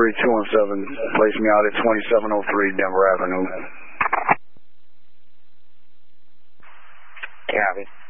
3217, place me out at 2703 Denver Avenue. Copy.